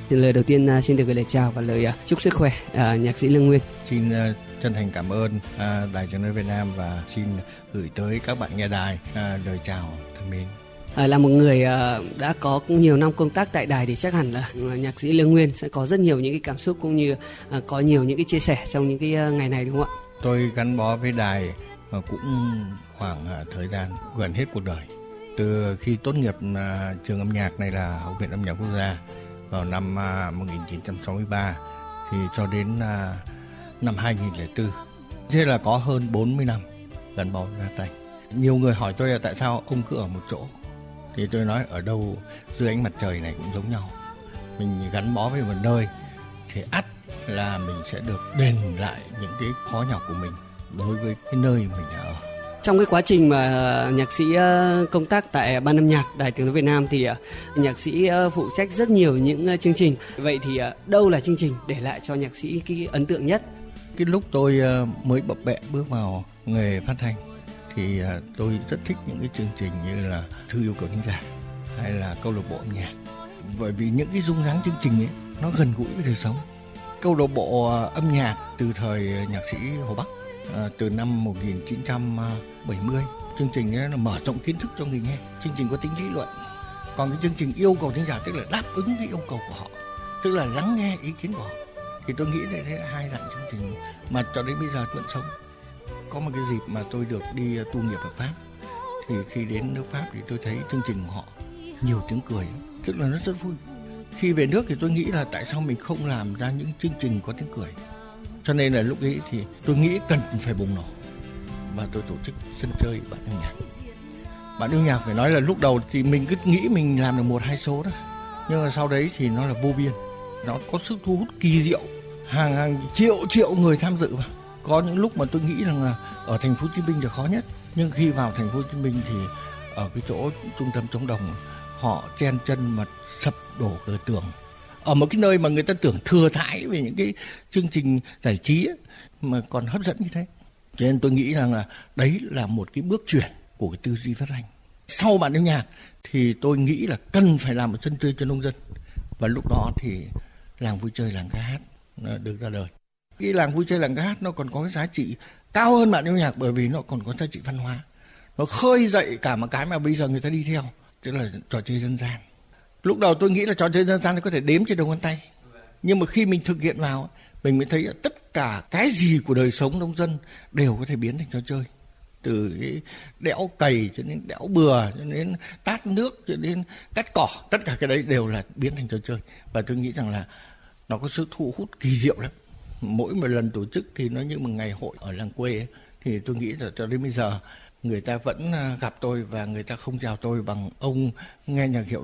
Lời đầu tiên xin được gửi lời chào và lời chúc sức khỏe nhạc sĩ Lương Nguyên. Xin chân thành cảm ơn Đài Tiếng nói Việt Nam và xin gửi tới các bạn nghe đài lời chào thân mến. Là một người đã có nhiều năm công tác tại đài thì chắc hẳn là nhạc sĩ Lương Nguyên sẽ có rất nhiều những cái cảm xúc cũng như có nhiều những cái chia sẻ trong những cái ngày này, đúng không ạ? Tôi gắn bó với đài cũng khoảng thời gian gần hết cuộc đời. Từ khi tốt nghiệp trường âm nhạc này là Học viện Âm nhạc Quốc gia vào năm 1963 thì cho đến năm 2004. Thế là có hơn 40 năm gắn bó với đài. Nhiều người hỏi tôi là tại sao ông cứ ở một chỗ. Thì tôi nói ở đâu dưới ánh mặt trời này cũng giống nhau. Mình gắn bó với một nơi thì ắt là mình sẽ được đền lại những cái khó nhọc của mình đối với cái nơi mình đã ở. Trong cái quá trình mà nhạc sĩ công tác tại Ban âm nhạc Đài Tiếng nói Việt Nam thì nhạc sĩ phụ trách rất nhiều những chương trình. Vậy thì đâu là chương trình để lại cho nhạc sĩ cái ấn tượng nhất? Cái lúc tôi mới bập bẹ bước vào nghề phát thanh thì tôi rất thích những cái chương trình như là Thư yêu cầu thính giả hay là Câu lạc bộ âm nhạc. Bởi vì những cái dung dáng chương trình ấy nó gần gũi với đời sống. Câu lạc bộ âm nhạc từ thời nhạc sĩ Hồ Bắc từ năm 1970. Chương trình ấy là mở rộng kiến thức cho người nghe. Chương trình có tính lý luận. Còn cái chương trình yêu cầu thính giả tức là đáp ứng cái yêu cầu của họ, tức là lắng nghe ý kiến của họ. Thì tôi nghĩ đây là hai dạng chương trình mà cho đến bây giờ vẫn sống. Có một cái dịp mà tôi được đi tu nghiệp ở Pháp, thì khi đến nước Pháp thì tôi thấy chương trình của họ nhiều tiếng cười, tức là nó rất vui. Khi về nước thì tôi nghĩ là tại sao mình không làm ra những chương trình có tiếng cười. Cho nên là lúc ấy thì tôi nghĩ cần phải bùng nổ và tôi tổ chức sân chơi Bạn yêu nhạc. Bạn yêu nhạc phải nói là lúc đầu thì mình cứ nghĩ mình làm được 1-2 số đó, nhưng mà sau đấy thì nó là vô biên, nó có sức thu hút kỳ diệu, hàng triệu người tham dự vào. Có những lúc mà tôi nghĩ rằng là ở thành phố Hồ Chí Minh là khó nhất, nhưng khi vào thành phố Hồ Chí Minh thì ở cái chỗ trung tâm Chống Đồng họ chen chân mà sập đổ cửa tường. Ở một cái nơi mà người ta tưởng thừa thãi về những cái chương trình giải trí ấy, mà còn hấp dẫn như thế. Cho nên tôi nghĩ rằng là đấy là một cái bước chuyển của cái tư duy phát thanh. Sau Bạn yêu nhạc thì tôi nghĩ là cần phải làm một sân chơi cho nông dân. Và lúc đó thì làng vui chơi làng ca hát được ra đời. Cái làng vui chơi làng ca hát nó còn có cái giá trị cao hơn Bạn yêu nhạc, bởi vì nó còn có giá trị văn hóa. Nó khơi dậy cả một cái mà bây giờ người ta đi theo, tức là trò chơi dân gian. Lúc đầu tôi nghĩ là trò chơi dân gian nó có thể đếm trên đầu ngón tay, nhưng mà khi mình thực hiện vào, mình mới thấy là tất cả cái gì của đời sống nông dân đều có thể biến thành trò chơi. Từ cái đẽo cày cho đến đẽo bừa, cho đến tát nước, cho đến cắt cỏ, tất cả cái đấy đều là biến thành trò chơi. Và tôi nghĩ rằng là nó có sức thu hút kỳ diệu lắm. Mỗi một lần tổ chức thì nó như một ngày hội ở làng quê ấy. Thì tôi nghĩ là cho đến bây giờ người ta vẫn gặp tôi và người ta không chào tôi bằng ông nghe nhạc hiệu